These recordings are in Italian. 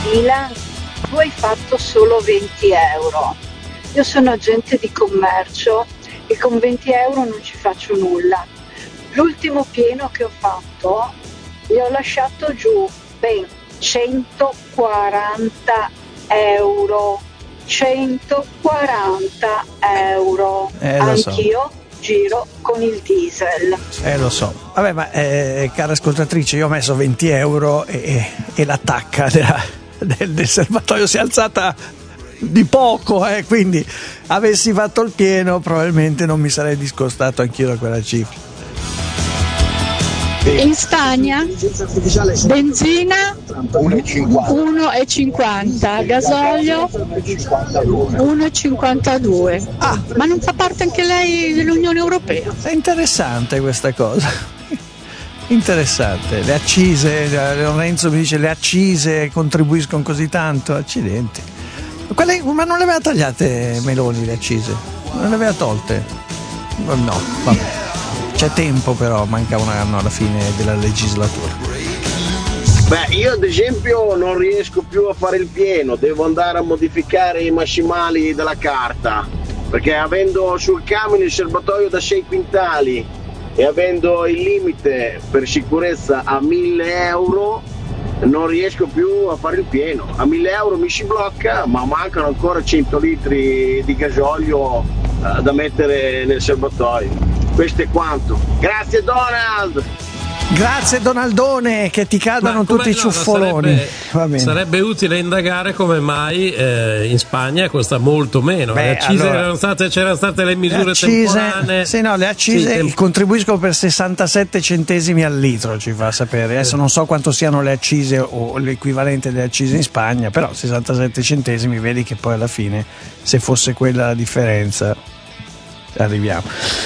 fila, tu hai fatto solo 20 euro. Io sono agente di commercio e con 20 euro non ci faccio nulla. L'ultimo pieno che ho fatto gli ho lasciato giù ben 140 euro. 140 euro. Anch'io giro con il diesel. Lo so. Vabbè, ma cara ascoltatrice, io ho messo 20 euro e la tacca del serbatoio si è alzata di poco, quindi avessi fatto il pieno probabilmente non mi sarei discostato anch'io da quella cifra. In Spagna benzina 1,50, gasolio 1,52. Ma non fa parte anche lei dell'Unione Europea? È interessante questa cosa. Interessante. Le accise, Lorenzo mi dice le accise contribuiscono così tanto, accidenti. Ma non le aveva tagliate Meloni le accise? Non le aveva tolte? No, vabbè. C'è tempo, però manca un anno alla fine della legislatura. Beh, io ad esempio non riesco più a fare il pieno, devo andare a modificare i massimali della carta, perché avendo sul camion il serbatoio da 6 quintali e avendo il limite per sicurezza a 1.000 euro non riesco più a fare il pieno. A 1.000 euro mi si blocca, ma mancano ancora 100 litri di gasolio da mettere nel serbatoio. Questo è quanto. Grazie Donald! Grazie Donaldone, che ti cadano tutti i ciuffoloni. Sarebbe utile indagare come mai in Spagna costa molto meno. Le accise c'erano state le misure temporanee. Sì, no, le accise contribuiscono per 67 centesimi al litro, ci fa sapere. Adesso non so quanto siano le accise o l'equivalente delle accise in Spagna, però 67 centesimi, vedi che poi alla fine, se fosse quella la differenza, arriviamo.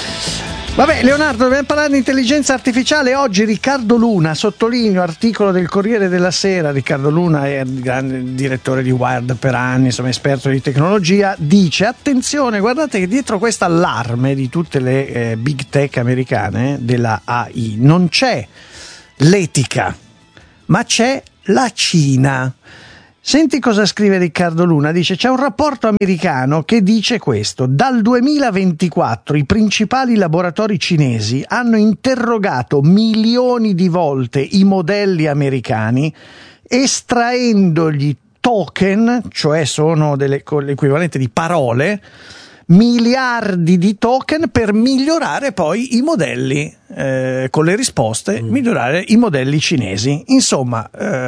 Vabbè, Leonardo, dobbiamo parlare di intelligenza artificiale. Oggi Riccardo Luna, sottolineo, articolo del Corriere della Sera. Riccardo Luna è il grande direttore di Wired per anni, insomma esperto di tecnologia, dice: attenzione, guardate che dietro questo allarme di tutte le big tech americane della AI non c'è l'etica, ma c'è la Cina. Senti cosa scrive Riccardo Luna, dice: c'è un rapporto americano che dice questo: dal 2024 i principali laboratori cinesi hanno interrogato milioni di volte i modelli americani, estraendogli token, cioè sono l'equivalente di parole, miliardi di token per migliorare poi i modelli, con le risposte migliorare i modelli cinesi. Insomma,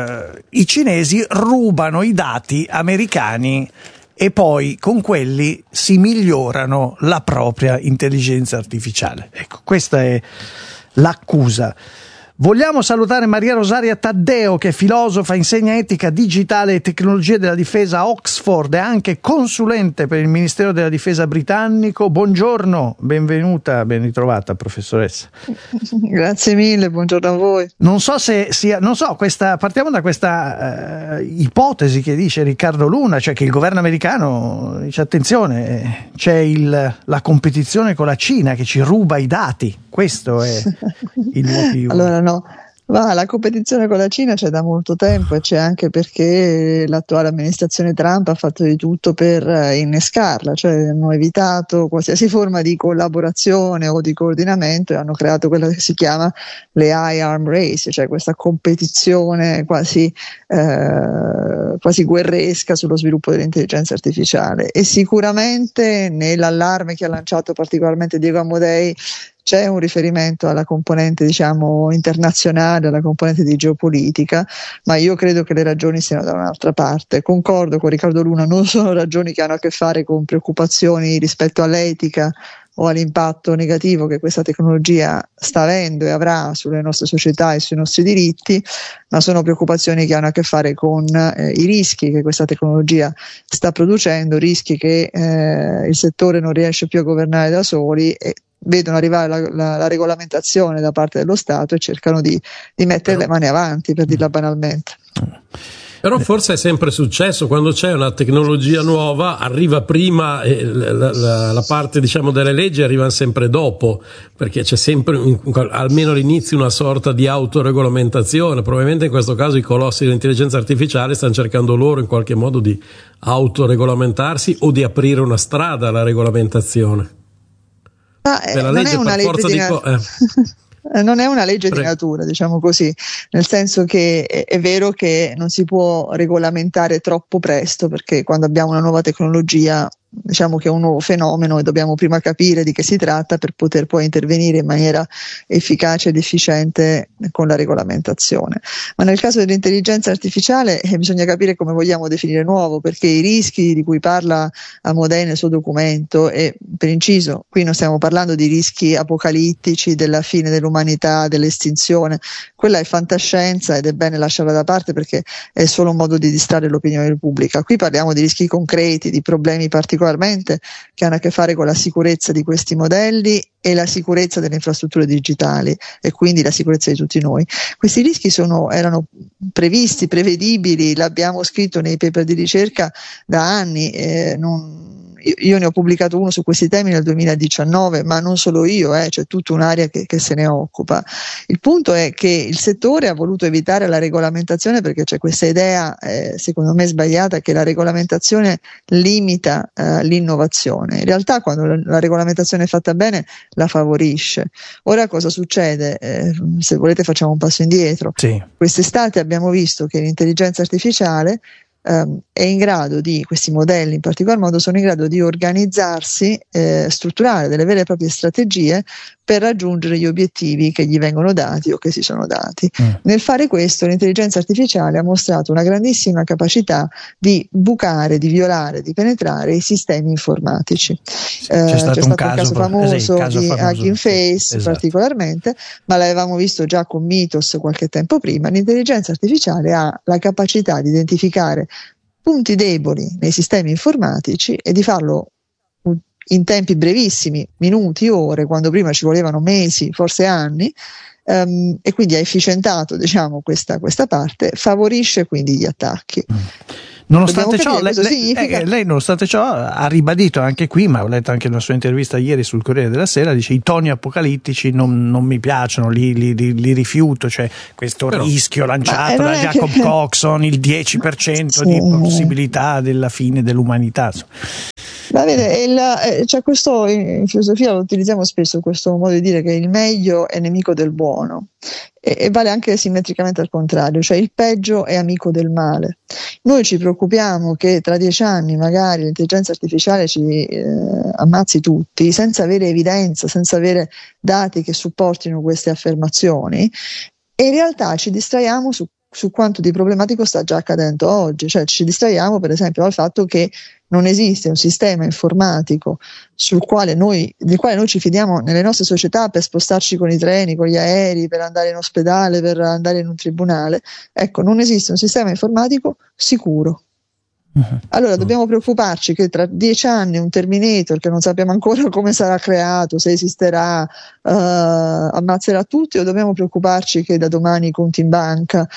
i cinesi rubano i dati americani e poi con quelli si migliorano la propria intelligenza artificiale. Ecco, questa è l'accusa. Vogliamo salutare Maria Rosaria Taddeo, che è filosofa, insegna etica digitale e tecnologie della difesa a Oxford e anche consulente per il Ministero della Difesa britannico. Buongiorno, benvenuta, ben ritrovata professoressa. Grazie mille, buongiorno a voi. Non so se sia, partiamo da questa ipotesi che dice Riccardo Luna, cioè che il governo americano dice: attenzione, c'è la competizione con la Cina che ci ruba i dati. Questo è il motivo. Allora no, la competizione con la Cina c'è da molto tempo e c'è anche perché l'attuale amministrazione Trump ha fatto di tutto per innescarla, cioè hanno evitato qualsiasi forma di collaborazione o di coordinamento e hanno creato quella che si chiama le AI arm race, cioè questa competizione quasi guerresca sullo sviluppo dell'intelligenza artificiale. E sicuramente nell'allarme che ha lanciato particolarmente Diego Amodei c'è un riferimento alla componente, diciamo, internazionale, alla componente di geopolitica, ma io credo che le ragioni siano da un'altra parte. Concordo con Riccardo Luna, non sono ragioni che hanno a che fare con preoccupazioni rispetto all'etica o all'impatto negativo che questa tecnologia sta avendo e avrà sulle nostre società e sui nostri diritti, ma sono preoccupazioni che hanno a che fare con i rischi che questa tecnologia sta producendo, rischi che il settore non riesce più a governare da soli e vedono arrivare la regolamentazione da parte dello Stato e cercano di mettere le mani avanti, per dirla banalmente. Però forse è sempre successo, quando c'è una tecnologia nuova arriva prima e la parte, diciamo, delle leggi arriva sempre dopo, perché c'è sempre almeno all'inizio una sorta di autoregolamentazione. Probabilmente in questo caso i colossi dell'intelligenza artificiale stanno cercando loro in qualche modo di autoregolamentarsi o di aprire una strada alla regolamentazione. Non è una legge non è una legge di natura, diciamo così, nel senso che è vero che non si può regolamentare troppo presto, perché quando abbiamo una nuova tecnologia, diciamo che è un nuovo fenomeno e dobbiamo prima capire di che si tratta per poter poi intervenire in maniera efficace ed efficiente con la regolamentazione. Ma nel caso dell'intelligenza artificiale bisogna capire come vogliamo definire nuovo, perché i rischi di cui parla Amodei nel suo documento, e per inciso qui non stiamo parlando di rischi apocalittici della fine dell'umanità, dell'estinzione, quella è fantascienza ed è bene lasciarla da parte perché è solo un modo di distrarre l'opinione pubblica. Qui parliamo di rischi concreti, di problemi particolari che hanno a che fare con la sicurezza di questi modelli e la sicurezza delle infrastrutture digitali e quindi la sicurezza di tutti noi. Questi rischi erano previsti, prevedibili, l'abbiamo scritto nei paper di ricerca da anni, io ne ho pubblicato uno su questi temi nel 2019, ma non solo io, c'è tutta un'area che se ne occupa. Il punto è che il settore ha voluto evitare la regolamentazione perché c'è questa idea, secondo me sbagliata, che la regolamentazione limita l'innovazione. In realtà quando la regolamentazione è fatta bene la favorisce. Ora cosa succede? Se volete facciamo un passo indietro. Sì. Quest'estate abbiamo visto che l'intelligenza artificiale è in grado questi modelli in particolar modo sono in grado di organizzarsi, strutturare delle vere e proprie strategie per raggiungere gli obiettivi che gli vengono dati o che si sono dati. Nel fare questo l'intelligenza artificiale ha mostrato una grandissima capacità di bucare, di violare, di penetrare i sistemi informatici. C'è stato un caso famoso di Hugging Face, particolarmente, ma l'avevamo visto già con Mythos qualche tempo prima. L'intelligenza artificiale ha la capacità di identificare punti deboli nei sistemi informatici e di farlo in tempi brevissimi, minuti, ore, quando prima ci volevano mesi, forse anni, e quindi ha efficientato, diciamo, questa parte, favorisce quindi gli attacchi. Nonostante ciò, lei nonostante ciò ha ribadito anche qui, ma ho letto anche una sua intervista ieri sul Corriere della Sera, dice i toni apocalittici non mi piacciono, li rifiuto, cioè questo rischio lanciato da Jacob Coxon, il 10% di possibilità della fine dell'umanità. Va bene, c'è questo, in filosofia lo utilizziamo spesso, questo modo di dire che il meglio è nemico del buono, e vale anche simmetricamente al contrario, cioè il peggio è amico del male. Noi ci preoccupiamo che tra 10 anni magari l'intelligenza artificiale ci ammazzi tutti senza avere evidenza, senza avere dati che supportino queste affermazioni, e in realtà ci distraiamo su quanto di problematico sta già accadendo oggi, cioè ci distraiamo per esempio dal fatto che non esiste un sistema informatico del quale noi ci fidiamo nelle nostre società per spostarci con i treni, con gli aerei, per andare in ospedale, per andare in un tribunale. Ecco, non esiste un sistema informatico sicuro. Allora dobbiamo preoccuparci che tra 10 anni un Terminator che non sappiamo ancora come sarà creato, se esisterà, ammazzerà tutti, o dobbiamo preoccuparci che da domani i conti in banca,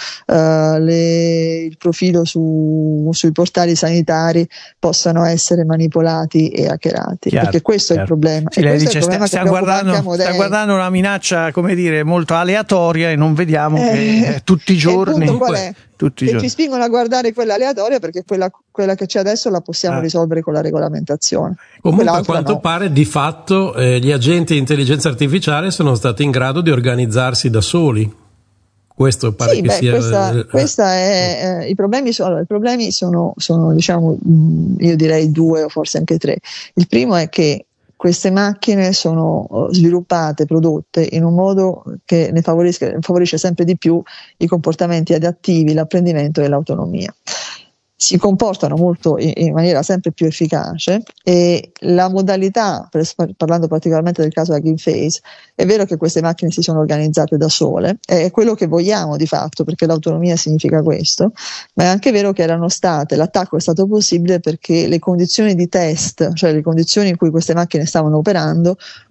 il profilo sui portali sanitari possano essere manipolati e hackerati? Chiaro, perché questo è il problema. Sì, lei dice sta guardando una minaccia, come dire, molto aleatoria, e non vediamo che tutti i giorni ci spingono a guardare quella aleatoria, perché quella che c'è adesso la possiamo risolvere con la regolamentazione. Comunque a quanto pare di fatto gli agenti di intelligenza artificiale sono stati in grado di organizzarsi da soli. Questo pare che sia questa è i problemi sono diciamo, io direi 2 o forse anche 3. Il primo è che queste macchine sono sviluppate, prodotte in un modo che ne favorisce sempre di più i comportamenti adattivi, l'apprendimento e l'autonomia. Si comportano molto in maniera sempre più efficace, e la modalità, parlando particolarmente del caso Hugging Face, è vero che queste macchine si sono organizzate da sole, è quello che vogliamo di fatto, perché l'autonomia significa questo, ma è anche vero che l'attacco è stato possibile perché le condizioni di test, cioè le condizioni in cui queste macchine stavano operando,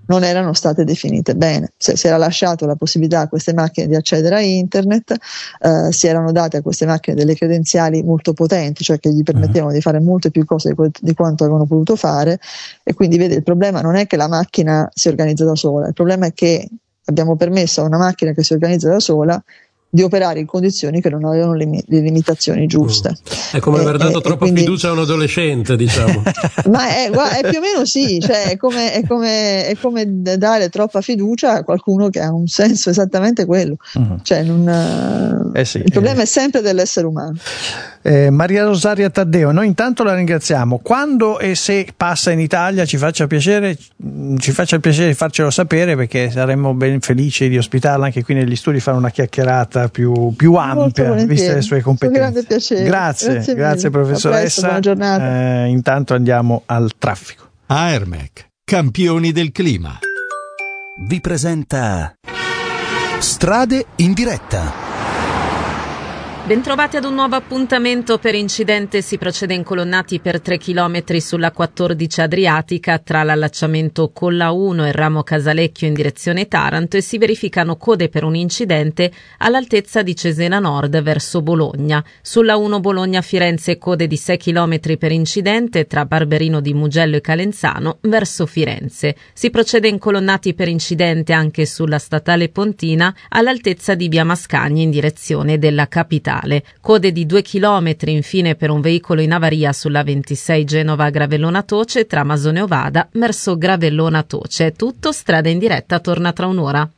non erano state definite bene. Si era lasciato la possibilità a queste macchine di accedere a internet, si erano date a queste macchine delle credenziali molto potenti, cioè che gli permettevano di fare molte più cose di quanto avevano potuto fare, e quindi vede, il problema non è che la macchina si organizza da sola, il problema è che abbiamo permesso a una macchina che si organizza da sola di operare in condizioni che non avevano le limitazioni giuste. È come aver dato troppa fiducia a un adolescente, diciamo. Ma è più o meno sì, cioè è come dare troppa fiducia a qualcuno che ha un senso esattamente quello. Cioè il problema è sempre dell'essere umano. Maria Rosaria Taddeo, noi intanto la ringraziamo. Quando e se passa in Italia ci faccia il piacere di farcelo sapere, perché saremmo ben felici di ospitarla anche qui negli studi, fare una chiacchierata più ampia, viste le sue competenze. Grande piacere. Grazie professoressa. Buona giornata. Intanto andiamo al traffico. Aermec, campioni del clima, vi presenta Strade in diretta. Bentrovati ad un nuovo appuntamento. Per incidente si procede incolonnati per 3 chilometri sulla 14 Adriatica tra l'allacciamento con la 1 e il ramo Casalecchio in direzione Taranto, e si verificano code per un incidente all'altezza di Cesena Nord verso Bologna. Sulla 1 Bologna-Firenze code di 6 chilometri per incidente tra Barberino di Mugello e Calenzano verso Firenze. Si procede incolonnati per incidente anche sulla statale Pontina all'altezza di Via Mascagni in direzione della capitale. Code di 2 chilometri infine per un veicolo in avaria sulla 26 Genova-Gravellona Toce tra Masone Ovada verso Gravellona Toce. Tutto, Strada in diretta torna tra un'ora.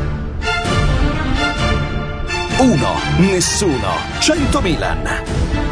1, nessuno, 100 Milan.